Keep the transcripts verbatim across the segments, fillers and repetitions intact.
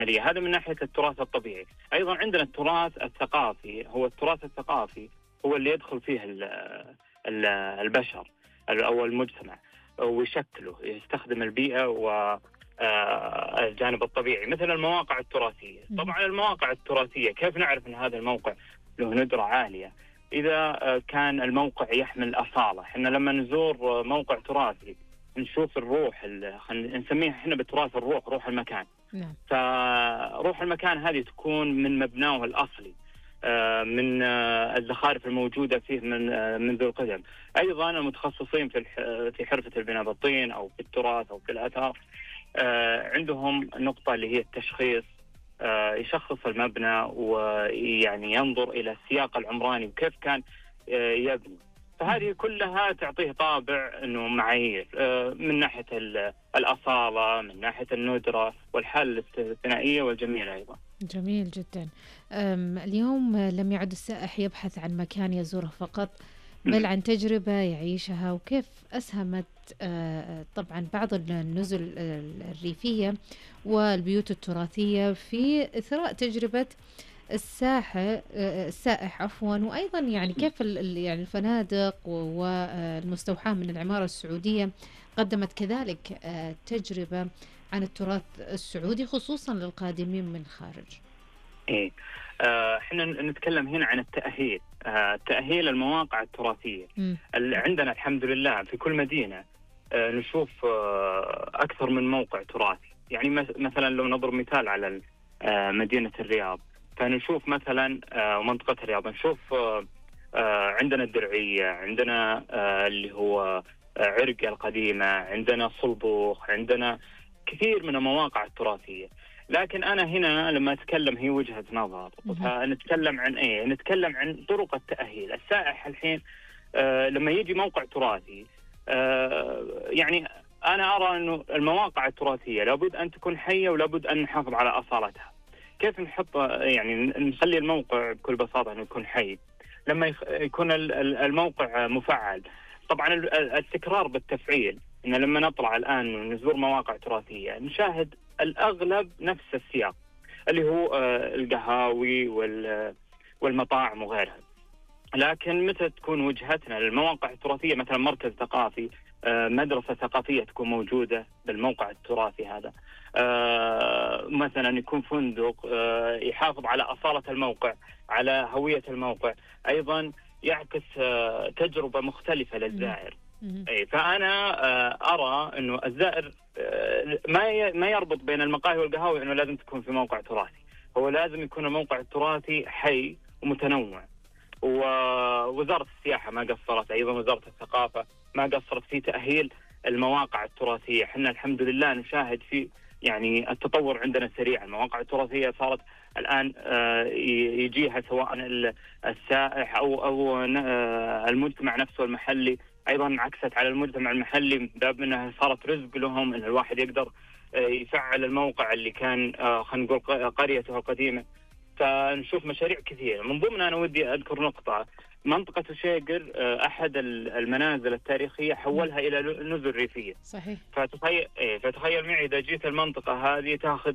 هذا من ناحية التراث الطبيعي. أيضا عندنا التراث الثقافي. هو التراث الثقافي هو اللي يدخل فيه ال ال البشر أو المجتمع ويشكله، يستخدم البيئة والجانب الطبيعي، مثل المواقع التراثية. طبعا المواقع التراثية كيف نعرف أن هذا الموقع له ندرة عالية؟ إذا كان الموقع يحمل أصالة. إحنا لما نزور موقع تراثي نشوف الروح، نسميها إحنا بالتراث الروح، روح المكان. نعم. فروح المكان هذه تكون من مبناه الأصلي، من الزخارف الموجودة فيه من منذ القدم. أيضا المتخصصين في في حرفة البناء بالطين أو في التراث أو في الآثار عندهم نقطة اللي هي التشخيص، يشخص المبنى ويعني ينظر إلى السياق العمراني وكيف كان يبني. فهذه كلها تعطيه طابع أنه معايير من ناحية الأصالة، من ناحية الندرة والحالة الاستثنائية والجميلة أيضا. جميل جدا. اليوم لم يعد السائح يبحث عن مكان يزوره فقط، بل عن تجربة يعيشها، وكيف أسهمت طبعا بعض النزل الريفية والبيوت التراثية في إثراء تجربة الساحة السائح عفوا، وأيضا يعني كيف يعني الفنادق والمستوحاة من العمارة السعودية قدمت كذلك تجربة عن التراث السعودي خصوصا للقادمين من الخارج. إيه، احنا نتكلم هنا عن التأهيل، تأهيل المواقع التراثية. م. عندنا الحمد لله في كل مدينة نشوف أكثر من موقع تراثي. يعني مثلا لو نضرب مثال على مدينة الرياض، فنشوف مثلا منطقة الرياض نشوف عندنا الدرعية، عندنا اللي هو عرقة القديمة، عندنا صلبوخ، عندنا كثير من المواقع التراثية. لكن أنا هنا لما أتكلم هي وجهة نظر، فنتكلم عن إيه؟ نتكلم عن طرق التأهيل. السائح الحين آه لما يجي موقع تراثي، آه يعني أنا أرى أنه المواقع التراثية لابد أن تكون حية ولابد أن نحافظ على أصالتها. كيف نحط يعني نخلي الموقع بكل بساطة أنه يكون حي؟ لما يكون الموقع مفعل. طبعا التكرار بالتفعيل، إن لما نطلع الآن ونزور مواقع تراثية نشاهد الأغلب نفس السياق اللي هو القهاوي والمطاعم وغيرها. لكن متى تكون وجهتنا للمواقع التراثية، مثلا مركز ثقافي، مدرسة ثقافية تكون موجودة بالموقع التراثي هذا، مثلا يكون فندق يحافظ على أصالة الموقع، على هوية الموقع، أيضا يعكس تجربة مختلفة للزائر. أي فأنا أرى إنه الزائر ما ما يربط بين المقاهي والقهاوي إنه لازم تكون في موقع تراثي. هو لازم يكون الموقع التراثي حي ومتنوع. ووزارة السياحة ما قصرت، أيضا وزارة الثقافة ما قصرت في تأهيل المواقع التراثية. حنا الحمد لله نشاهد في يعني التطور عندنا سريع. المواقع التراثية صارت الآن يجيها سواء السائح أو أو المجتمع نفسه المحلي، أيضا انعكست على المجتمع المحلي باب أنها صارت رزق لهم، أن الواحد يقدر يفعل الموقع اللي كان خلينا نقول قريته القديمة. فنشوف مشاريع كثيرة. من ضمنها أنا ودي أذكر نقطة، منطقة شيقر أحد المنازل التاريخية حولها إلى نزل ريفية. صحيح. فتخيل فتخيل معي إذا جيت المنطقة هذه تأخذ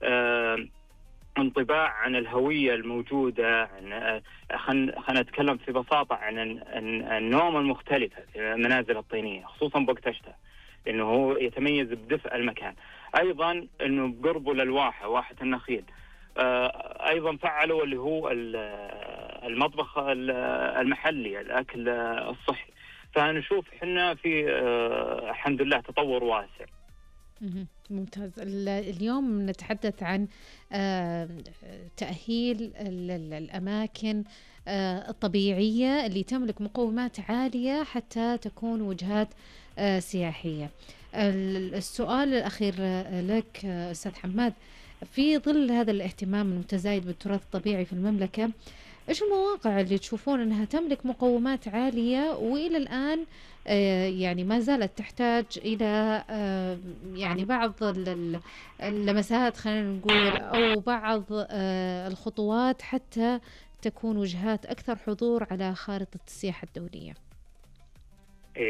انطباع عن الهوية الموجودة، عن خلينا نتكلم في بساطة عن النوم المختلفة في المنازل الطينية خصوصا بوقت الشتاء، لأنه هو يتميز بدفء المكان. أيضا أنه بقربه للواحة، واحة النخيل، أيضا فعلوا اللي هو المطبخ المحلي، الأكل الصحي. فنشوف حنا في الحمد لله تطور واسع. ممتاز. اليوم نتحدث عن تأهيل الأماكن الطبيعية اللي تملك مقومات عالية حتى تكون وجهات سياحية. السؤال الأخير لك أستاذ حماد، في ظل هذا الاهتمام المتزايد بالتراث الطبيعي في المملكة، إيش المواقع اللي تشوفون أنها تملك مقومات عالية وإلى الآن يعني ما زالت تحتاج إلى يعني بعض اللمسات خلينا نقول أو بعض الخطوات حتى تكون وجهات أكثر حضور على خارطة السياحة الدولية؟ إيه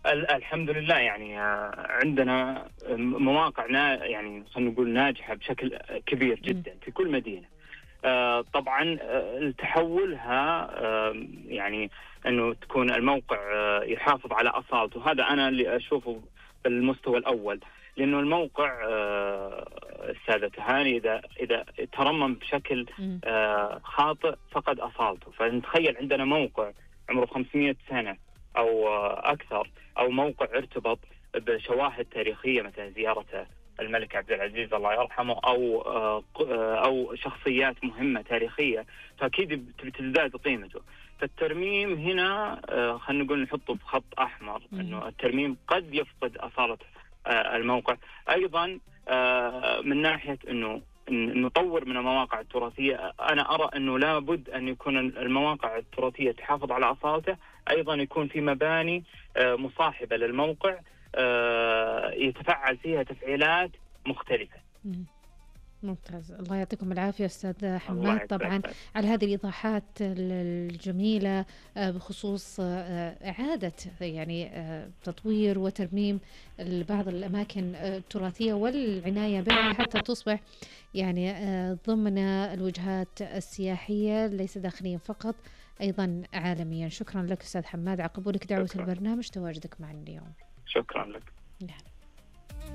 الحمد لله يعني عندنا مواقع يعني خلينا نقول ناجحة بشكل كبير جدا في كل مدينة. طبعا تحولها يعني أنه تكون الموقع يحافظ على أصالته، هذا أنا اللي أشوفه بالمستوى الأول. لأنه الموقع السادة تهاني إذا إذا ترمم بشكل خاطئ فقد أصالته. فنتخيل عندنا موقع عمره خمسمائة سنة أو أكثر، أو موقع ارتبط بشواهد تاريخية مثل زيارة الملك عبد العزيز الله يرحمه، أو أو شخصيات مهمة تاريخية، فأكيد بتزداد قيمته. فالترميم هنا خلينا نقول نحطه بخط أحمر، إنه الترميم قد يفقد أصالة الموقع. أيضا من ناحية إنه نطور من المواقع التراثية، أنا أرى أنه لابد أن يكون المواقع التراثية تحافظ على أصالته، أيضا يكون في مباني مصاحبة للموقع يتفعل فيها تفعيلات مختلفة. ممتاز، الله يعطيكم العافية أستاذ حماد طبعا على هذه الإيضاحات الجميلة بخصوص إعادة يعني تطوير وترميم بعض الأماكن التراثية والعناية بها حتى تصبح يعني ضمن الوجهات السياحية ليس داخليا فقط، أيضا عالميا. شكرا لك أستاذ حماد على قبولك دعوة البرنامج، تواجدك معنا اليوم. شكرا لك.